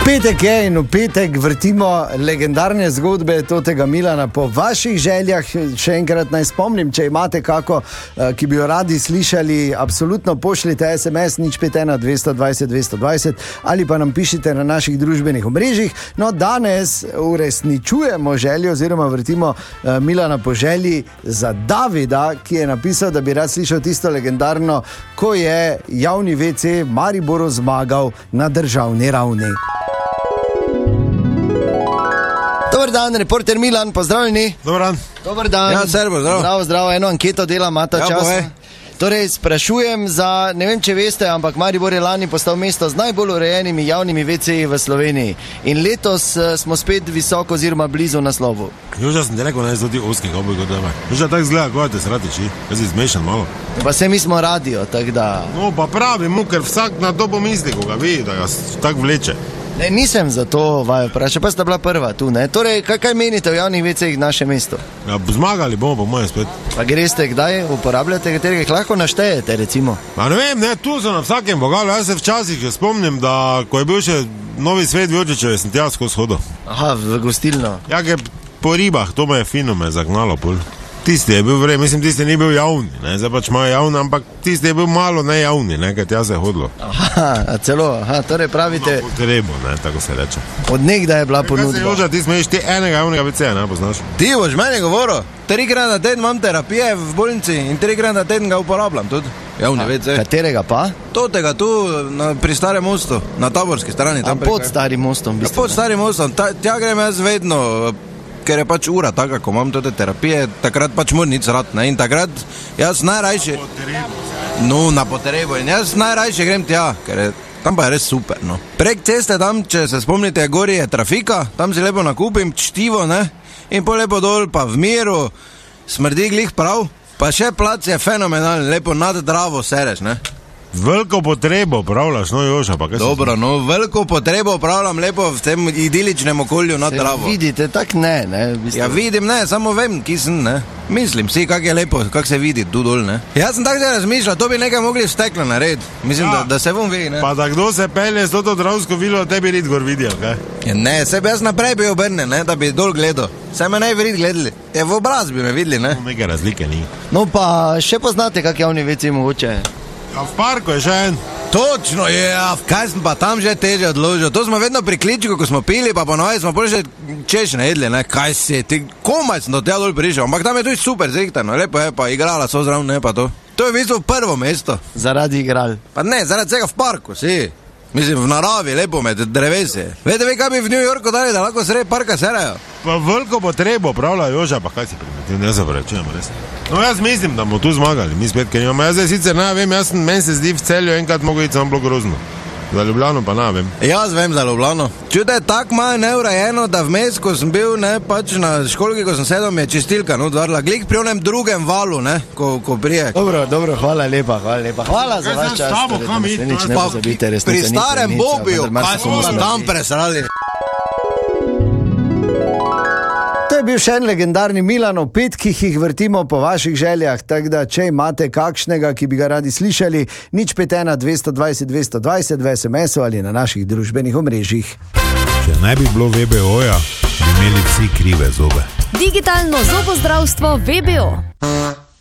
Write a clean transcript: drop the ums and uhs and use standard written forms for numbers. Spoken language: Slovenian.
Petek je in v petek vrtimo legendarne zgodbe tega Milana po vaših željah. Še enkrat naj spomnim, če imate kako, ki bi jo radi slišali, absolutno pošljite SMS 051 220 220 ali pa nam pišite na naših družbenih omrežjih. No, danes uresničujemo željo oziroma vrtimo Milana po želji za Davida, ki je napisal, da bi rad slišal tisto legendarno, ko je javni WC Mariboru zmagal na državni ravni. Dobar dan, reporter Milan, pozdravljeni. Dobar dan. Ja, servo, zdravo. Zdravo, eno anketo dela, imata čas. Torej, sprašujem za, ne vem, če veste, ampak Maribor je lani postal mesto z najbolj urejenimi javnimi WC-ji v Sloveniji. In letos smo spet visoko oziroma blizu naslovu. Joža sem ti rekel, ne zdoti oskih, kako bi godeva. Joža tak zgleda, ko te sratiči, jaz si zmešan malo. Pa se mi smo radio, tak da... No, pa pravi mu, ker vsak na to pomisli, ko ga vidi, da ga tak vleče. Ne, nisem za to vaju vprašal, pa sta bila prva tu, ne? Torej, kaj menite v javnih WC-jih naše mesto? Ja, zmagali bomo po mojem spet. Pa greste kdaj, uporabljate, katerega lahko naštejete, recimo? Pa ne vem, ne, tu so na vsakem vogalu, jaz se včasih že spomnim, da ko je bil še Novi Svet Vjočičev, sem tja skozi hodil. Aha, v gostilno. Ja, ker po ribah, to me je fino me zagnalo pol. Tisti je bil vrej, mislim, tisti ni bil javni, ne, zdaj pač ima javni, ampak tisti je bil malo nejavni, ne, ker tja se je hodilo. Aha, torej pravite... No, potrebo, ne, tako se reče. Od nekdaj je bila ponudba. Kaj se Joža, ti smeješ ti enega javnega WC-ja, ne, poznaš? Ti boš meni govoril, 3x na teden imam terapije v bolnici in 3x na teden ga uporabljam tudi. Javni WC. Katerega pa? Totega tu, pri Starem mostu, na Taborski strani. Tam pod Starim mostom, ja, pod Starim mostom, tja grem jaz vedno... ker je pač ura taka, ko imam tote terapije, takrat pač moram nič rad, ne, in takrat jaz najrajše... Na potrebo, in jaz najrajše grem tja, ker je, tam pa je res super, no. Prek ceste tam, če se spomnite, gori je trafika, tam si lepo nakupim čtivo, ne, in po lepo dol, pa v miru, smrdi glih prav, pa še plac je fenomenalen, lepo nad Dravo sereš, ne. Veliko potrebo upravljaš, no Joža, pa kaj dobro, no, veliko potrebo upravljam lepo v tem idiličnem okolju nad Dravo. Vidite, tak ne, Ja, vidim, ne, samo vem, ki sem, ne. Mislim si, kak je lepo, kak se vidi tu dol, ne. Jaz sem tako se razmišljal, to bi nekaj mogli v steklo narediti. Mislim, ja, da se bom vidi, ne. Pa da kdo se pelje s toto Dravsko vilo, tebi rid gor vidijo, kaj? Ja, ne, sebe jaz naprej bi obrnil, ne, da bi dol gledal. Se me ne bi rid gledali. Ja, v obraz bi me videli, ne. Neke razlike ni. No pa še poznate, kak javni WC mogoče? Ja, v parku je še en. Točno je, kaj sem pa tam že teže odložil. To smo vedno pri kličku, ko smo pili, pa ponovaj smo že češne jedli, ne, kaj si, ti komaj sem do tega dol prišel, ampak tam je tudi super zrihtano, lepo je, pa igrala so zraven, ne, pa to. To je v bistvu prvo mesto. Zaradi igral? Pa ne, zaradi vsega v parku, si. Mislim, v naravi, lepo med drevesi. Vete, kaj bi v New Yorku dali, da lahko sredi parka serajo? Pa veliko potrebo pravlja Joža, pa kaj si primetil, ne zavrečujem, res. No, jaz mislim, da bomo tu zmagali, mi spet, ker imamo, jaz sicer ne vem, meni se zdi v Celju enkrat mogo iti samo bilo grozno. Za Ljubljano pa ne vem. Jaz vem za Ljubljano. Čude, tako malo neurejeno, da vmes, ko sem bil, ne, pač na školki, ko sem sedel, mi je čistilka, no, dvarla, glik pri onem drugem valu, ne, ko prije. Dobro, hvala lepa. Hvala za vaš čas. Pri Starem Bobiju, kaj smo tam presrali. To je bil še en legendarni Milan, v petkih jih vrtimo po vaših željah, tako da če imate kakšnega, ki bi ga radi slišali, 051 220 220 v SMS-u ali na naših družbenih omrežjih. Če ne bi bilo VBO-ja, bi imeli vsi krive zobe. Digitalno zobozdravstvo VBO.